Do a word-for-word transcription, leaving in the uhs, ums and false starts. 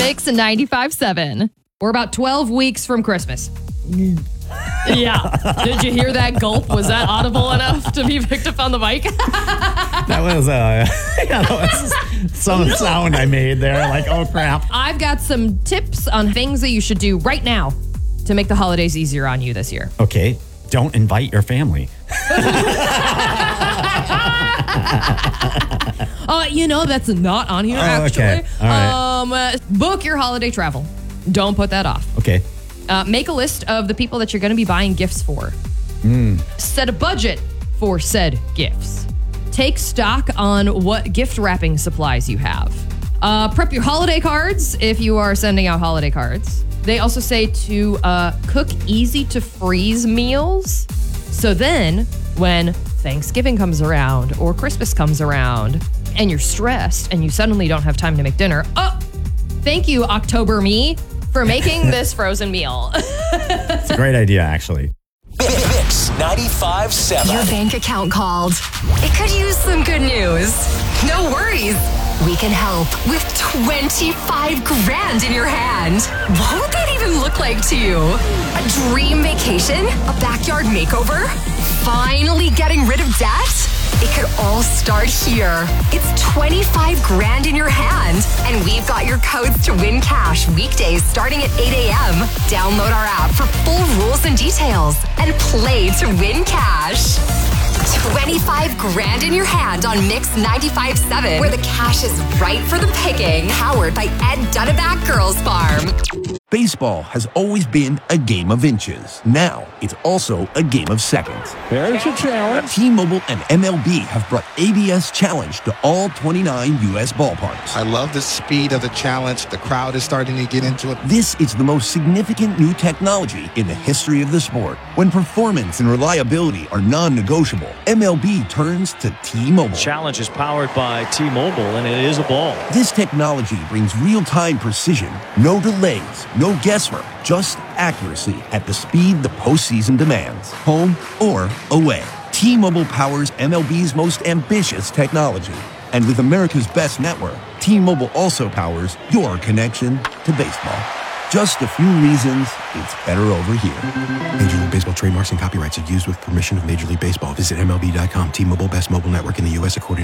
Mix ninety-five seven. We're about twelve weeks from Christmas. Yeah. Did you hear that gulp? Was that audible enough to be picked up on the mic? That was, uh, yeah, that was some sound I made there. Like, oh, crap. I've got some tips on things that you should do right now to make the holidays easier on you this year. Okay. Don't invite your family. uh, you know, that's not on here, Oh, actually. okay. All right. Um, uh, book your holiday travel. Don't put that off. Okay. Uh, make a list of the people that you're going to be buying gifts for. Mm. Set a budget for said gifts. Take stock on what gift wrapping supplies you have. Uh, prep your holiday cards if you are sending out holiday cards. They also say to uh, cook easy to freeze meals. So then when Thanksgiving comes around or Christmas comes around and you're stressed and you suddenly don't have time to make dinner, oh, thank you, October me, for making this frozen meal. It's a great idea, actually. Mix ninety-five seven. Your bank account called. It could use some good news. No worries. We can help with twenty-five grand in your hand. What would that even look like to you? A dream vacation? A backyard makeover? Finally getting rid of debt? It could all start here. It's twenty-five grand in your hand, and we've got your codes to win cash weekdays starting at eight a.m. Download our app for full rules and details and play to win cash. twenty-five grand in your hand on Mix ninety-five seven, where the cash is right for the picking. Powered by Ed Dudaback Girls Farm. Baseball has always been a game of inches. Now, it's also a game of seconds. There's a challenge. T-Mobile and M L B have brought A B S Challenge to all twenty-nine U S ballparks. I love the speed of the challenge. The crowd is starting to get into it. This is the most significant new technology in the history of the sport. When performance and reliability are non-negotiable, M L B turns to T-Mobile. Challenge is powered by T-Mobile, and it is a ball. This technology brings real-time precision, no delays, no guesswork, just accuracy at the speed the postseason demands, home or away. T-Mobile powers M L B's most ambitious technology. And with America's best network, T-Mobile also powers your connection to baseball. Just a few reasons it's better over here. Major League Baseball trademarks and copyrights are used with permission of Major League Baseball. Visit M L B dot com. T-Mobile, best mobile network in the U S according